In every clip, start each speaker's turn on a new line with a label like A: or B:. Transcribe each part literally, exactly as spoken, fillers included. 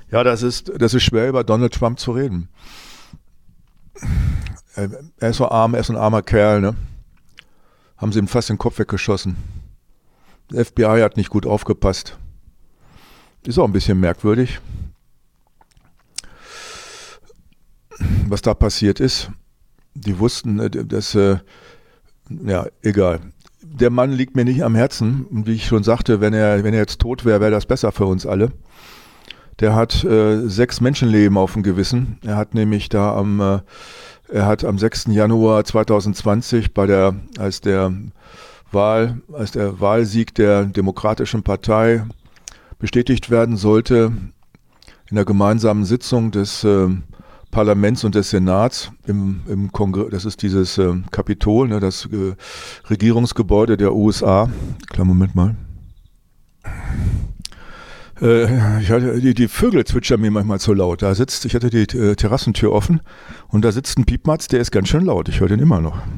A: Ja, das ist, das ist schwer, über Donald Trump zu reden. Er ist so arm, er ist ein armer Kerl, ne? Haben sie ihm fast den Kopf weggeschossen. Das F B I hat nicht gut aufgepasst. Ist auch ein bisschen merkwürdig, was da passiert ist. Die wussten, dass, äh, ja, egal. Der Mann liegt mir nicht am Herzen. Und wie ich schon sagte, wenn er, wenn er jetzt tot wäre, wäre das besser für uns alle. Der hat äh, sechs Menschenleben auf dem Gewissen. Er hat nämlich da am, äh, er hat am sechsten Januar zweitausendzwanzig bei der, als der Wahl, als der Wahlsieg der Demokratischen Partei bestätigt werden sollte, in der gemeinsamen Sitzung des äh, Parlaments und des Senats im, im Kongress, das ist dieses äh, Kapitol, ne, das äh, Regierungsgebäude der U S A. Kleinen Moment mal. Äh, ich hatte, die, die Vögel zwitschern mir manchmal zu laut. Da sitzt, ich hatte die äh, Terrassentür offen und da sitzt ein Piepmatz, der ist ganz schön laut. Ich höre den immer noch.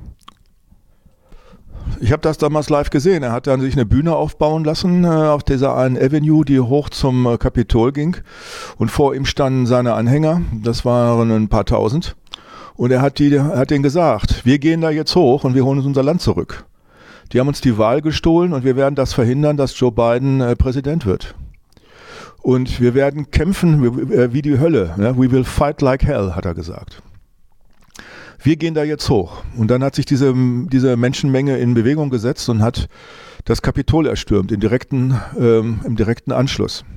A: Ich habe das damals live gesehen. Er hat dann sich eine Bühne aufbauen lassen äh, auf dieser einen Avenue, die hoch zum äh, Kapitol ging. Und vor ihm standen seine Anhänger. Das waren ein paar tausend. Und er hat, die, er hat denen gesagt, wir gehen da jetzt hoch und wir holen uns unser Land zurück. Die haben uns die Wahl gestohlen und wir werden das verhindern, dass Joe Biden äh, Präsident wird. Und wir werden kämpfen wie, wie die Hölle. Ne? We will fight like hell, hat er gesagt. Wir gehen da jetzt hoch. Und dann hat sich diese, diese Menschenmenge in Bewegung gesetzt und hat das Kapitol erstürmt, in direkten, ähm, im direkten Anschluss.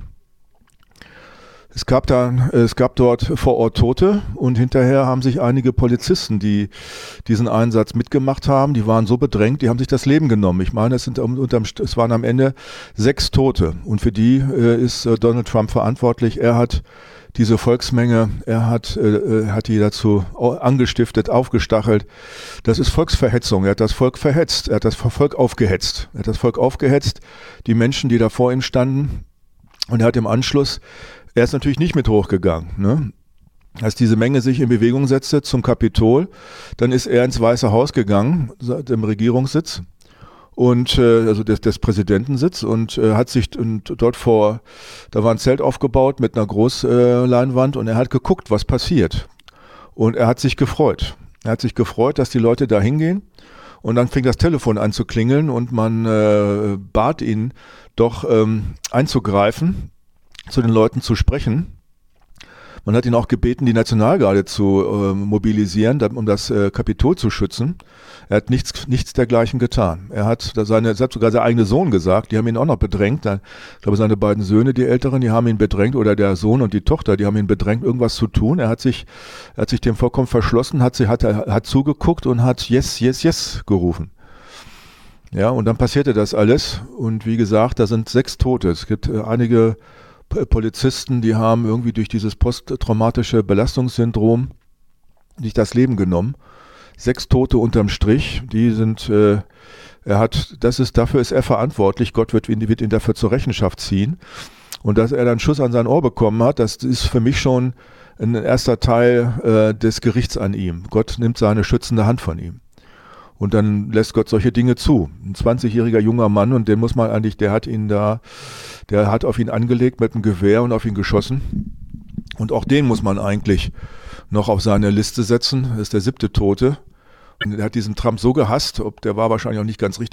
A: Es gab, da, es gab dort vor Ort Tote und hinterher haben sich einige Polizisten, die diesen Einsatz mitgemacht haben, die waren so bedrängt, die haben sich das Leben genommen. Ich meine, es, sind unterm, es waren am Ende sechs Tote und für die äh, ist äh, Donald Trump verantwortlich. Er hat diese Volksmenge, er hat, äh, hat die dazu angestiftet, aufgestachelt. Das ist Volksverhetzung. Er hat das Volk verhetzt. Er hat das Volk aufgehetzt. Er hat das Volk aufgehetzt, die Menschen, die da vor ihm standen. Und er hat im Anschluss, er ist natürlich nicht mit hochgegangen, ne? Als diese Menge sich in Bewegung setzte zum Kapitol, dann ist er ins Weiße Haus gegangen, dem Regierungssitz. Und äh, also des, des Präsidentensitz und äh, hat sich und dort vor, da war ein Zelt aufgebaut mit einer Großleinwand äh, und er hat geguckt, was passiert. Und er hat sich gefreut. Er hat sich gefreut, dass die Leute da hingehen. Und dann fing das Telefon an zu klingeln und man äh, bat ihn doch ähm, einzugreifen, zu den Leuten zu sprechen. Man hat ihn auch gebeten, die Nationalgarde zu äh, mobilisieren, um das äh, Kapitol zu schützen. Er hat nichts, nichts dergleichen getan. Er hat seine, es hat sogar sein eigener Sohn gesagt, die haben ihn auch noch bedrängt. Ich glaube, seine beiden Söhne, die Älteren, die haben ihn bedrängt, oder der Sohn und die Tochter, die haben ihn bedrängt, irgendwas zu tun. Er hat sich, er hat sich dem vollkommen verschlossen, hat, sie, hat, hat zugeguckt und hat yes, yes, yes gerufen. Ja, und dann passierte das alles. Und wie gesagt, da sind sechs Tote. Es gibt äh, einige Polizisten, die haben irgendwie durch dieses posttraumatische Belastungssyndrom sich das Leben genommen. Sechs Tote unterm Strich, die sind, äh, er hat, das ist, dafür ist er verantwortlich. Gott wird ihn, wird ihn dafür zur Rechenschaft ziehen. Und dass er dann einen Schuss an sein Ohr bekommen hat, das ist für mich schon ein erster Teil äh, des Gerichts an ihm. Gott nimmt seine schützende Hand von ihm. Und dann lässt Gott solche Dinge zu. Ein zwanzigjähriger junger Mann, und den muss man eigentlich, der hat ihn da, der hat auf ihn angelegt mit einem Gewehr und auf ihn geschossen. Und auch den muss man eigentlich noch auf seine Liste setzen. Das ist der siebte Tote. Und er hat diesen Trump so gehasst, ob der war wahrscheinlich auch nicht ganz richtig.